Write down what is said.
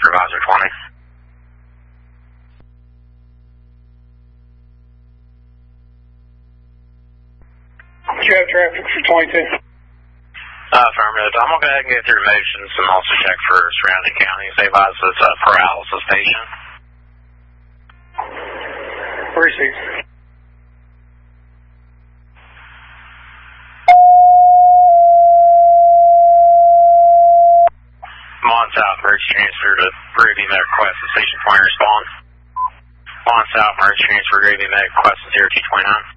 Supervisor 20. You have traffic for 22. Affirmative. I'm going to go ahead and get through motions and also check for surrounding counties. They advise it's a paralysis patient. Received. Mon South, emergency transfer to Ruby Med request to Station 20 respond. Mon South, emergency transfer to Ruby Med request to 0229.